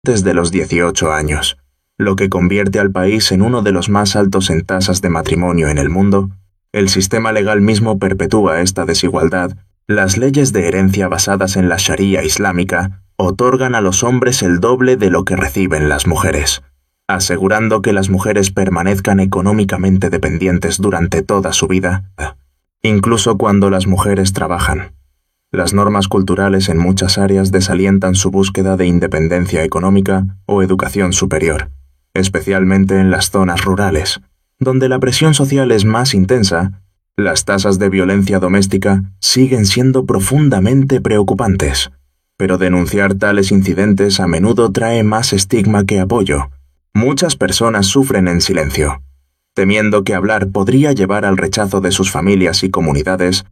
desde los 18 años, lo que convierte al país en uno de los más altos en tasas de matrimonio en el mundo. El sistema legal mismo perpetúa esta desigualdad. Las leyes de herencia basadas en la Sharia islámica otorgan a los hombres el doble de lo que reciben las mujeres, asegurando que las mujeres permanezcan económicamente dependientes durante toda su vida, incluso cuando las mujeres trabajan. Las normas culturales en muchas áreas desalientan su búsqueda de independencia económica o educación superior, especialmente en las zonas rurales, donde la presión social es más intensa. Las tasas de violencia doméstica siguen siendo profundamente preocupantes, pero denunciar tales incidentes a menudo trae más estigma que apoyo. Muchas personas sufren en silencio, temiendo que hablar podría llevar al rechazo de sus familias y comunidades.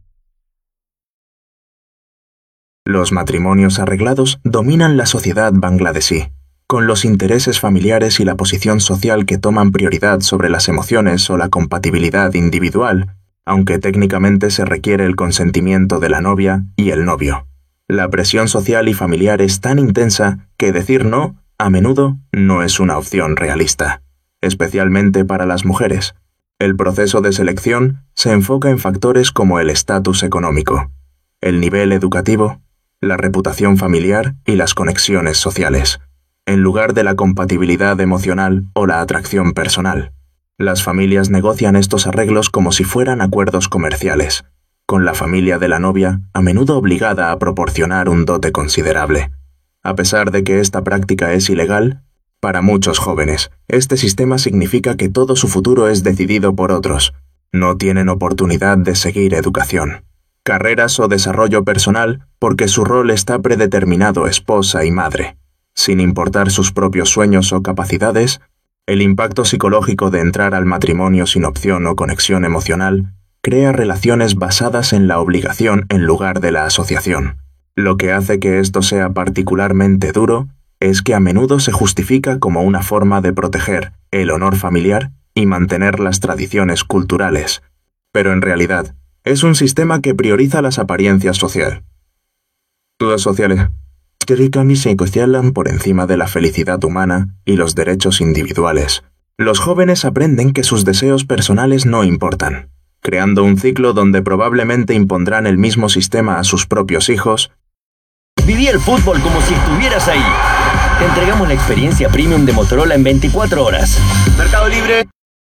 Los matrimonios arreglados dominan la sociedad bangladesí, con los intereses familiares y la posición social que toman prioridad sobre las emociones o la compatibilidad individual, aunque técnicamente se requiere el consentimiento de la novia y el novio. La presión social y familiar es tan intensa que decir no, a menudo, no es una opción realista, especialmente para las mujeres. El proceso de selección se enfoca en factores como el estatus económico, el nivel educativo, la reputación familiar y las conexiones sociales, en lugar de la compatibilidad emocional o la atracción personal. Las familias negocian estos arreglos como si fueran acuerdos comerciales, con la familia de la novia a menudo obligada a proporcionar un dote considerable. A pesar de que esta práctica es ilegal, para muchos jóvenes, este sistema significa que todo su futuro es decidido por otros. No tienen oportunidad de seguir educación, carreras o desarrollo personal porque su rol está predeterminado esposa y madre. Sin importar sus propios sueños o capacidades, el impacto psicológico de entrar al matrimonio sin opción o conexión emocional crea relaciones basadas en la obligación en lugar de la asociación. Lo que hace que esto sea particularmente duro es que a menudo se justifica como una forma de proteger el honor familiar y mantener las tradiciones culturales, pero en realidad es un sistema que prioriza las apariencias sociales. Las sociales se cuestionan por encima de la felicidad humana y los derechos individuales. Los jóvenes aprenden que sus deseos personales no importan, creando un ciclo donde probablemente impondrán el mismo sistema a sus propios hijos. Viví el fútbol como si estuvieras ahí. Te entregamos la experiencia premium de Motorola en 24 horas. Mercado Libre.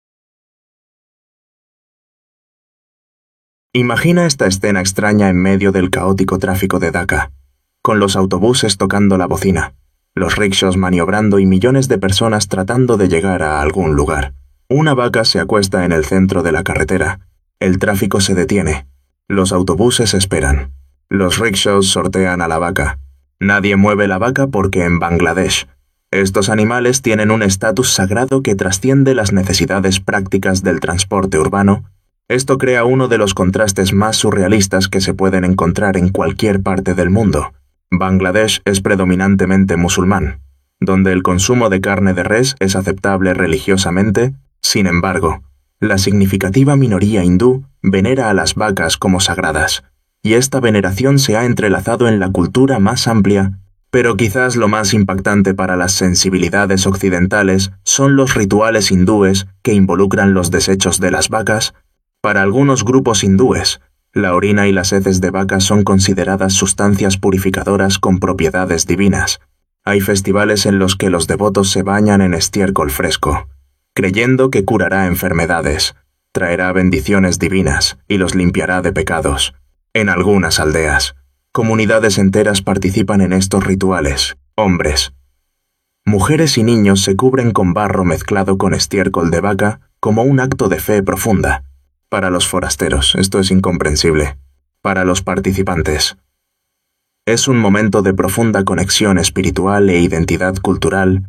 Imagina esta escena extraña en medio del caótico tráfico de Dhaka, con los autobuses tocando la bocina, los rickshaws maniobrando y millones de personas tratando de llegar a algún lugar. Una vaca se acuesta en el centro de la carretera. El tráfico se detiene. Los autobuses esperan. Los rickshaws sortean a la vaca. Nadie mueve la vaca porque en Bangladesh, estos animales tienen un estatus sagrado que trasciende las necesidades prácticas del transporte urbano. Esto crea uno de los contrastes más surrealistas que se pueden encontrar en cualquier parte del mundo. Bangladesh es predominantemente musulmán, donde el consumo de carne de res es aceptable religiosamente. Sin embargo, la significativa minoría hindú venera a las vacas como sagradas, y esta veneración se ha entrelazado en la cultura más amplia, pero quizás lo más impactante para las sensibilidades occidentales son los rituales hindúes que involucran los desechos de las vacas. Para algunos grupos hindúes, la orina y las heces de vaca son consideradas sustancias purificadoras con propiedades divinas. Hay festivales en los que los devotos se bañan en estiércol fresco, creyendo que curará enfermedades, traerá bendiciones divinas y los limpiará de pecados. En algunas aldeas, comunidades enteras participan en estos rituales. Hombres, mujeres y niños se cubren con barro mezclado con estiércol de vaca como un acto de fe profunda. Para los forasteros, esto es incomprensible. Para los participantes, es un momento de profunda conexión espiritual e identidad cultural.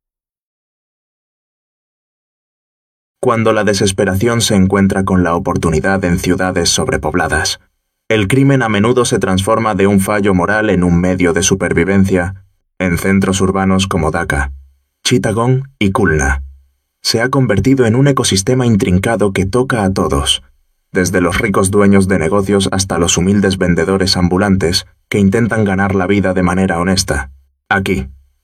Cuando la desesperación se encuentra con la oportunidad en ciudades sobrepobladas, el crimen a menudo se transforma de un fallo moral en un medio de supervivencia. En centros urbanos como Dhaka, Chittagong y Khulna, se ha convertido en un ecosistema intrincado que toca a todos, desde los ricos dueños de negocios hasta los humildes vendedores ambulantes que intentan ganar la vida de manera honesta. Aquí,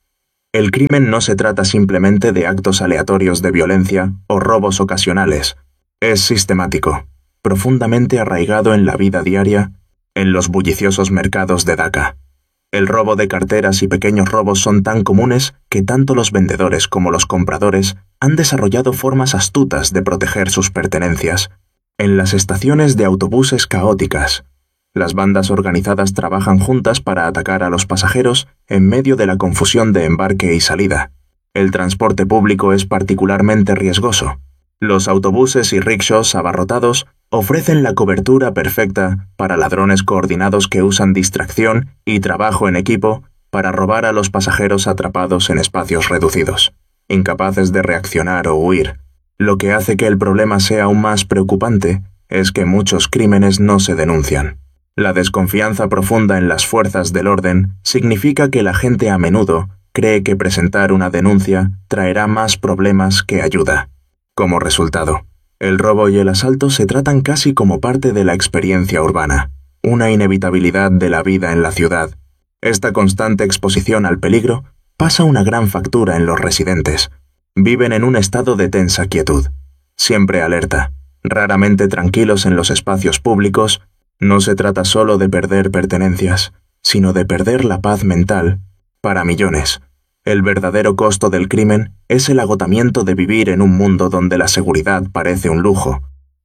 El crimen no se trata simplemente de actos aleatorios de violencia o robos ocasionales. Es sistemático, profundamente arraigado en la vida diaria, en los bulliciosos mercados de Dhaka. El robo de carteras y pequeños robos son tan comunes que tanto los vendedores como los compradores han desarrollado formas astutas de proteger sus pertenencias. En las estaciones de autobuses caóticas, las bandas organizadas trabajan juntas para atacar a los pasajeros en medio de la confusión de embarque y salida. El transporte público es particularmente riesgoso. Los autobuses y rickshaws abarrotados ofrecen la cobertura perfecta para ladrones coordinados que usan distracción y trabajo en equipo para robar a los pasajeros atrapados en espacios reducidos, incapaces de reaccionar o huir. Lo que hace que el problema sea aún más preocupante es que muchos crímenes no se denuncian. La desconfianza profunda en las fuerzas del orden significa que la gente a menudo cree que presentar una denuncia traerá más problemas que ayuda. Como resultado, el robo y el asalto se tratan casi como parte de la experiencia urbana, una inevitabilidad de la vida en la ciudad. Esta constante exposición al peligro pasa una gran factura en los residentes. Viven en un estado de tensa quietud, siempre alerta, raramente tranquilos en los espacios públicos. No se trata solo de perder pertenencias, sino de perder la paz mental. Para millones, el verdadero costo del crimen es el agotamiento de vivir en un mundo donde la seguridad parece un lujo.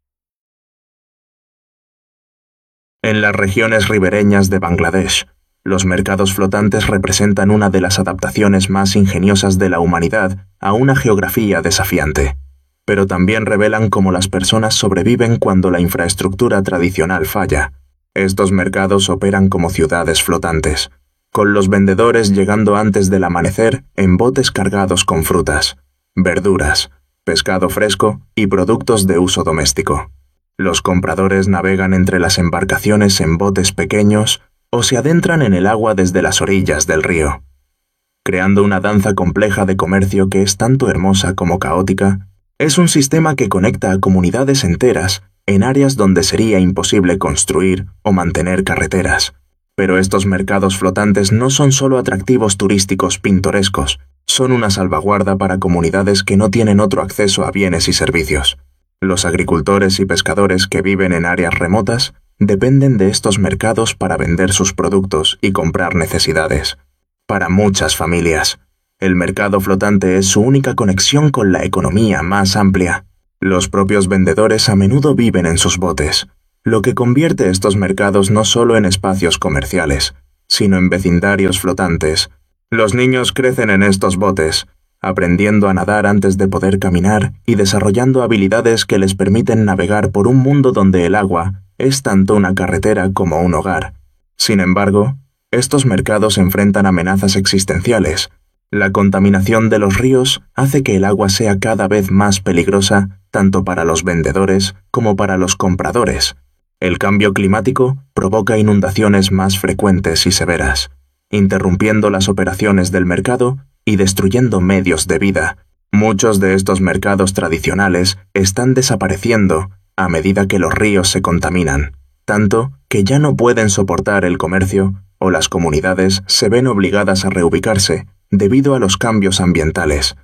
En las regiones ribereñas de Bangladesh, los mercados flotantes representan una de las adaptaciones más ingeniosas de la humanidad a una geografía desafiante. Pero también revelan cómo las personas sobreviven cuando la infraestructura tradicional falla. Estos mercados operan como ciudades flotantes, con los vendedores llegando antes del amanecer en botes cargados con frutas, verduras, pescado fresco y productos de uso doméstico. Los compradores navegan entre las embarcaciones en botes pequeños o se adentran en el agua desde las orillas del río, creando una danza compleja de comercio que es tanto hermosa como caótica. Es un sistema que conecta a comunidades enteras en áreas donde sería imposible construir o mantener carreteras. Pero estos mercados flotantes no son solo atractivos turísticos pintorescos, son una salvaguarda para comunidades que no tienen otro acceso a bienes y servicios. Los agricultores y pescadores que viven en áreas remotas dependen de estos mercados para vender sus productos y comprar necesidades. Para muchas familias, el mercado flotante es su única conexión con la economía más amplia. Los propios vendedores a menudo viven en sus botes, lo que convierte estos mercados no solo en espacios comerciales, sino en vecindarios flotantes. Los niños crecen en estos botes, aprendiendo a nadar antes de poder caminar y desarrollando habilidades que les permiten navegar por un mundo donde el agua es tanto una carretera como un hogar. Sin embargo, estos mercados enfrentan amenazas existenciales. La contaminación de los ríos hace que el agua sea cada vez más peligrosa tanto para los vendedores como para los compradores. El cambio climático provoca inundaciones más frecuentes y severas, interrumpiendo las operaciones del mercado y destruyendo medios de vida. Muchos de estos mercados tradicionales están desapareciendo a medida que los ríos se contaminan, tanto que ya no pueden soportar el comercio o las comunidades se ven obligadas a reubicarse debido a los cambios ambientales.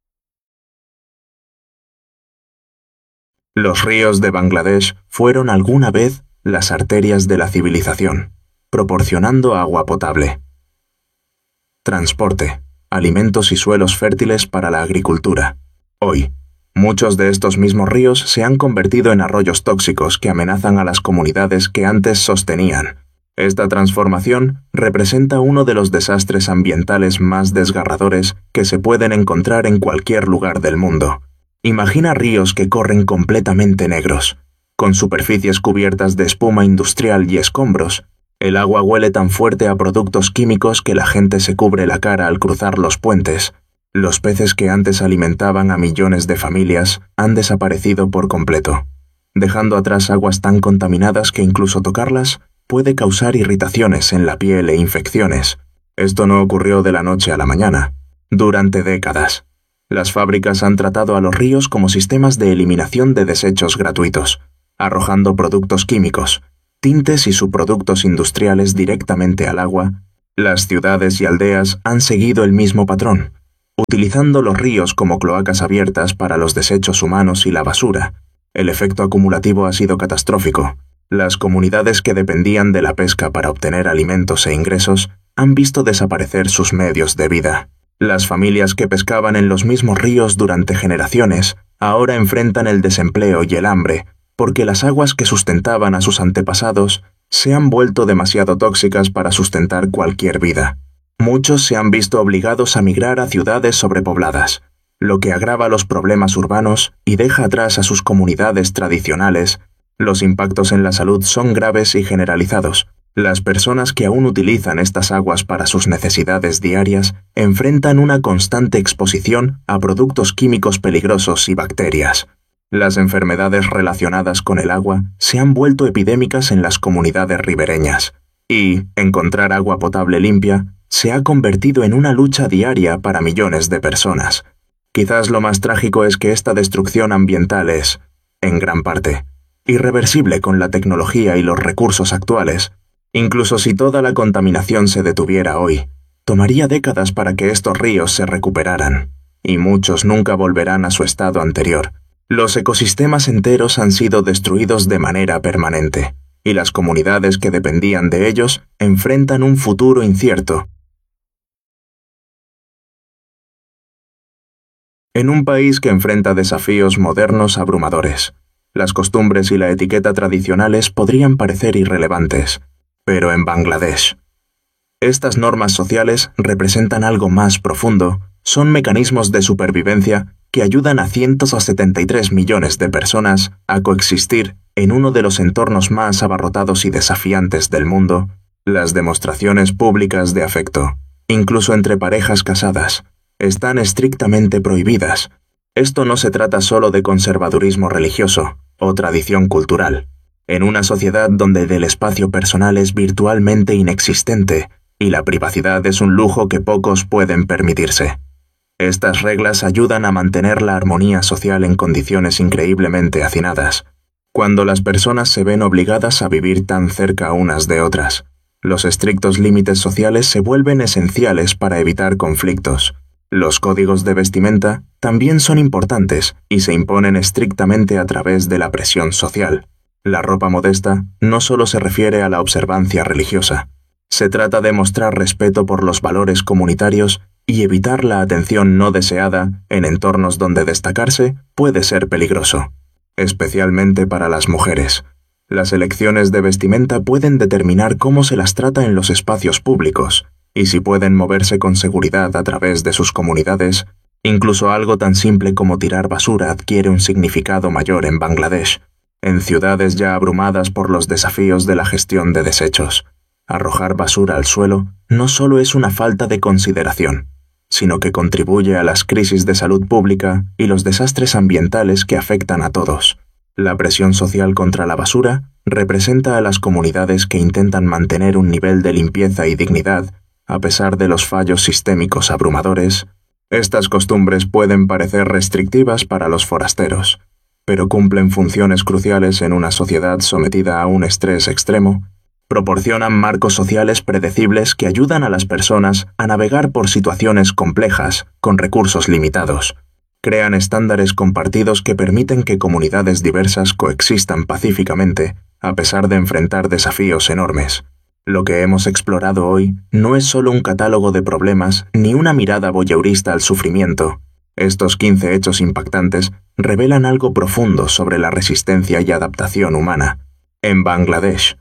Los ríos de Bangladesh fueron alguna vez las arterias de la civilización, proporcionando agua potable, transporte, alimentos y suelos fértiles para la agricultura. Hoy, muchos de estos mismos ríos se han convertido en arroyos tóxicos que amenazan a las comunidades que antes sostenían. Esta transformación representa uno de los desastres ambientales más desgarradores que se pueden encontrar en cualquier lugar del mundo. Imagina ríos que corren completamente negros, con superficies cubiertas de espuma industrial y escombros. El agua huele tan fuerte a productos químicos que la gente se cubre la cara al cruzar los puentes. Los peces que antes alimentaban a millones de familias han desaparecido por completo, dejando atrás aguas tan contaminadas que incluso tocarlas puede causar irritaciones en la piel e infecciones. Esto no ocurrió de la noche a la mañana. Durante décadas, las fábricas han tratado a los ríos como sistemas de eliminación de desechos gratuitos, arrojando productos químicos, tintes y subproductos industriales directamente al agua. Las ciudades y aldeas han seguido el mismo patrón, utilizando los ríos como cloacas abiertas para los desechos humanos y la basura. El efecto acumulativo ha sido catastrófico. Las comunidades que dependían de la pesca para obtener alimentos e ingresos han visto desaparecer sus medios de vida. Las familias que pescaban en los mismos ríos durante generaciones ahora enfrentan el desempleo y el hambre, porque las aguas que sustentaban a sus antepasados se han vuelto demasiado tóxicas para sustentar cualquier vida. Muchos se han visto obligados a migrar a ciudades sobrepobladas, lo que agrava los problemas urbanos y deja atrás a sus comunidades tradicionales. Los impactos en la salud son graves y generalizados. Las personas que aún utilizan estas aguas para sus necesidades diarias enfrentan una constante exposición a productos químicos peligrosos y bacterias. Las enfermedades relacionadas con el agua se han vuelto epidémicas en las comunidades ribereñas, y encontrar agua potable limpia se ha convertido en una lucha diaria para millones de personas. Quizás lo más trágico es que esta destrucción ambiental es, en gran parte, irreversible con la tecnología y los recursos actuales. Incluso si toda la contaminación se detuviera hoy, tomaría décadas para que estos ríos se recuperaran, y muchos nunca volverán a su estado anterior. Los ecosistemas enteros han sido destruidos de manera permanente, y las comunidades que dependían de ellos enfrentan un futuro incierto. En un país que enfrenta desafíos modernos abrumadores, las costumbres y la etiqueta tradicionales podrían parecer irrelevantes, pero en Bangladesh, estas normas sociales representan algo más profundo, son mecanismos de supervivencia que ayudan a 173 millones de personas a coexistir en uno de los entornos más abarrotados y desafiantes del mundo. Las demostraciones públicas de afecto, incluso entre parejas casadas, están estrictamente prohibidas. Esto no se trata solo de conservadurismo religioso o tradición cultural. En una sociedad donde el espacio personal es virtualmente inexistente y la privacidad es un lujo que pocos pueden permitirse. Estas reglas ayudan a mantener la armonía social en condiciones increíblemente hacinadas. Cuando las personas se ven obligadas a vivir tan cerca unas de otras, los estrictos límites sociales se vuelven esenciales para evitar conflictos. Los códigos de vestimenta también son importantes y se imponen estrictamente a través de la presión social. La ropa modesta no solo se refiere a la observancia religiosa. Se trata de mostrar respeto por los valores comunitarios y evitar la atención no deseada en entornos donde destacarse puede ser peligroso, especialmente para las mujeres. Las elecciones de vestimenta pueden determinar cómo se las trata en los espacios públicos y si pueden moverse con seguridad a través de sus comunidades. Incluso algo tan simple como tirar basura adquiere un significado mayor en Bangladesh, en ciudades ya abrumadas por los desafíos de la gestión de desechos. Arrojar basura al suelo no solo es una falta de consideración, sino que contribuye a las crisis de salud pública y los desastres ambientales que afectan a todos. La presión social contra la basura representa a las comunidades que intentan mantener un nivel de limpieza y dignidad a pesar de los fallos sistémicos abrumadores. Estas costumbres pueden parecer restrictivas para los forasteros, pero cumplen funciones cruciales en una sociedad sometida a un estrés extremo. Proporcionan marcos sociales predecibles que ayudan a las personas a navegar por situaciones complejas con recursos limitados. Crean estándares compartidos que permiten que comunidades diversas coexistan pacíficamente, a pesar de enfrentar desafíos enormes. Lo que hemos explorado hoy no es solo un catálogo de problemas ni una mirada voyeurista al sufrimiento. Estos 15 hechos impactantes revelan algo profundo sobre la resistencia y adaptación humana. En Bangladesh,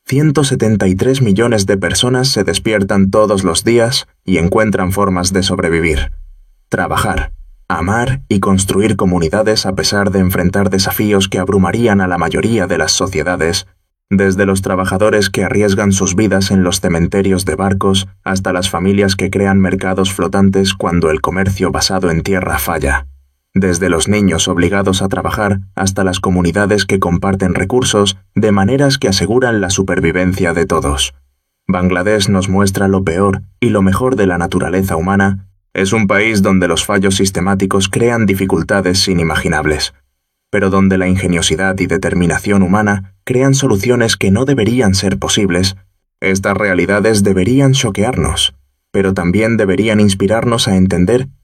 173 millones de personas se despiertan todos los días y encuentran formas de sobrevivir, trabajar, amar y construir comunidades a pesar de enfrentar desafíos que abrumarían a la mayoría de las sociedades, desde los trabajadores que arriesgan sus vidas en los cementerios de barcos hasta las familias que crean mercados flotantes cuando el comercio basado en tierra falla. Desde los niños obligados a trabajar hasta las comunidades que comparten recursos de maneras que aseguran la supervivencia de todos. Bangladesh nos muestra lo peor y lo mejor de la naturaleza humana. Es un país donde los fallos sistemáticos crean dificultades inimaginables, pero donde la ingeniosidad y determinación humana crean soluciones que no deberían ser posibles. Estas realidades deberían choquearnos, pero también deberían inspirarnos a entender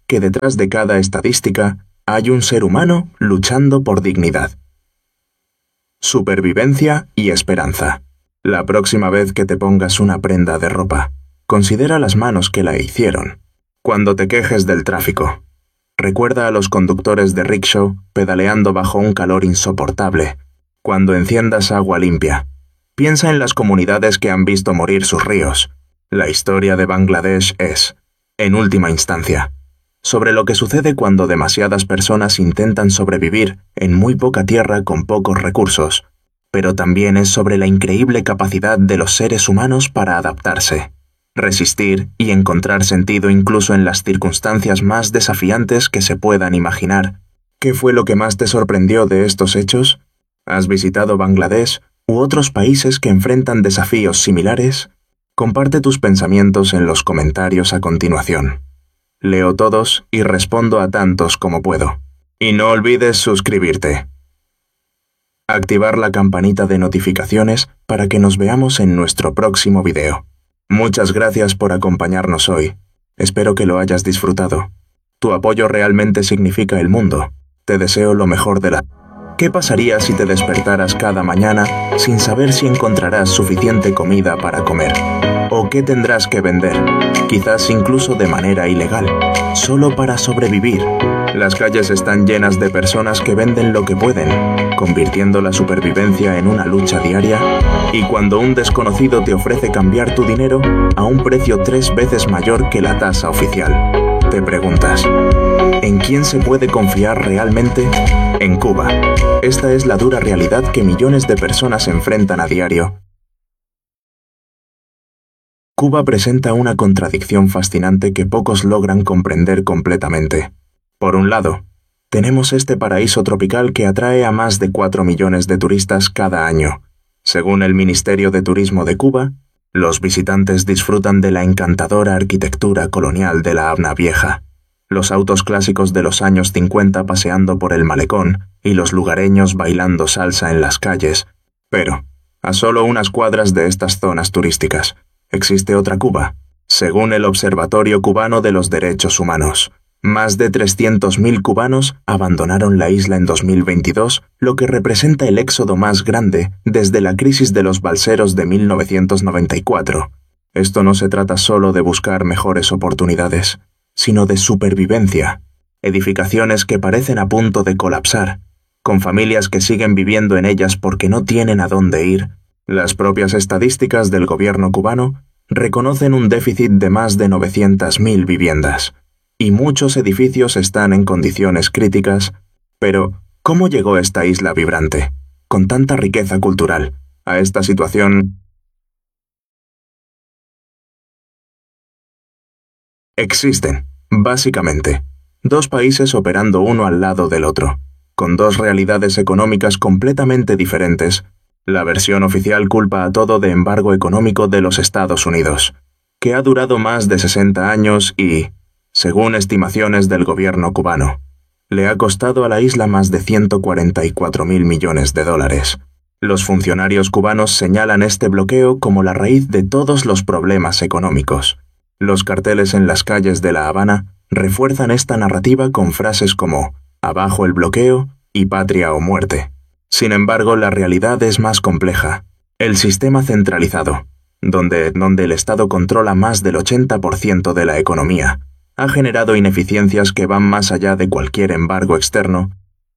que detrás de cada estadística hay un ser humano luchando por dignidad. Supervivencia y esperanza. La próxima vez que te pongas una prenda de ropa, considera las manos que la hicieron. Cuando te quejes del tráfico, recuerda a los conductores de rickshaw pedaleando bajo un calor insoportable. Cuando enciendas agua limpia, piensa en las comunidades que han visto morir sus ríos. La historia de Bangladesh es, en última instancia, sobre lo que sucede cuando demasiadas personas intentan sobrevivir en muy poca tierra con pocos recursos, pero también es sobre la increíble capacidad de los seres humanos para adaptarse, resistir y encontrar sentido incluso en las circunstancias más desafiantes que se puedan imaginar. ¿Qué fue lo que más te sorprendió de estos hechos? ¿Has visitado Bangladesh u otros países que enfrentan desafíos similares? Comparte tus pensamientos en los comentarios a continuación. Leo todos y respondo a tantos como puedo. Y no olvides suscribirte. Activar la campanita de notificaciones para que nos veamos en nuestro próximo video. Muchas gracias por acompañarnos hoy. Espero que lo hayas disfrutado. Tu apoyo realmente significa el mundo. Te deseo lo mejor de la... ¿Qué pasaría si te despertaras cada mañana sin saber si encontrarás suficiente comida para comer? ¿O qué tendrás que vender? Quizás incluso de manera ilegal, solo para sobrevivir. Las calles están llenas de personas que venden lo que pueden, convirtiendo la supervivencia en una lucha diaria. Y cuando un desconocido te ofrece cambiar tu dinero a un precio 3 veces mayor que la tasa oficial, te preguntas, ¿en quién se puede confiar realmente? En Cuba. Esta es la dura realidad que millones de personas enfrentan a diario. Cuba presenta una contradicción fascinante que pocos logran comprender completamente. Por un lado, tenemos este paraíso tropical que atrae a más de 4 millones de turistas cada año. Según el Ministerio de Turismo de Cuba, los visitantes disfrutan de la encantadora arquitectura colonial de La Habana Vieja, los autos clásicos de los años 50 paseando por el malecón y los lugareños bailando salsa en las calles. Pero, a solo unas cuadras de estas zonas turísticas, existe otra Cuba, según el Observatorio Cubano de los Derechos Humanos. Más de 300.000 cubanos abandonaron la isla en 2022, lo que representa el éxodo más grande desde la crisis de los balseros de 1994. Esto no se trata solo de buscar mejores oportunidades, sino de supervivencia. Edificaciones que parecen a punto de colapsar, con familias que siguen viviendo en ellas porque no tienen a dónde ir. Las propias estadísticas del gobierno cubano reconocen un déficit de más de 900.000 viviendas. Y muchos edificios están en condiciones críticas. Pero, ¿cómo llegó esta isla vibrante, con tanta riqueza cultural, a esta situación? Existen, básicamente, dos países operando uno al lado del otro, con dos realidades económicas completamente diferentes. La versión oficial culpa a todo de embargo económico de los Estados Unidos, que ha durado más de 60 años y, según estimaciones del gobierno cubano, le ha costado a la isla más de 144.000 millones de dólares. Los funcionarios cubanos señalan este bloqueo como la raíz de todos los problemas económicos. Los carteles en las calles de La Habana refuerzan esta narrativa con frases como «abajo el bloqueo» y «patria o muerte». Sin embargo, la realidad es más compleja. El sistema centralizado, donde el Estado controla más del 80% de la economía, ha generado ineficiencias que van más allá de cualquier embargo externo.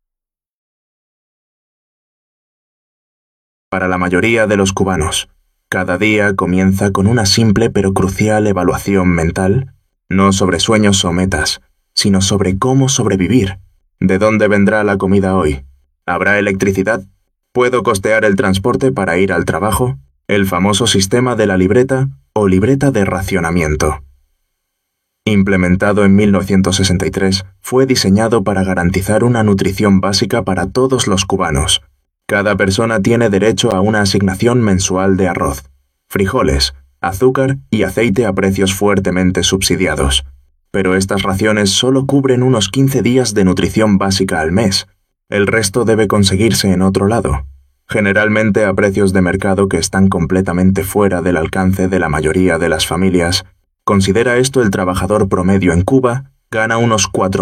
Para la mayoría de los cubanos, cada día comienza con una simple pero crucial evaluación mental, no sobre sueños o metas, sino sobre cómo sobrevivir. ¿De dónde vendrá la comida hoy? ¿Habrá electricidad? ¿Puedo costear el transporte para ir al trabajo? El famoso sistema de la libreta o libreta de racionamiento. Implementado en 1963, fue diseñado para garantizar una nutrición básica para todos los cubanos. Cada persona tiene derecho a una asignación mensual de arroz, frijoles, azúcar y aceite a precios fuertemente subsidiados. Pero estas raciones solo cubren unos 15 días de nutrición básica al mes. El resto debe conseguirse en otro lado, generalmente a precios de mercado que están completamente fuera del alcance de la mayoría de las familias. ¿Considera esto el trabajador promedio en Cuba? gana unos 4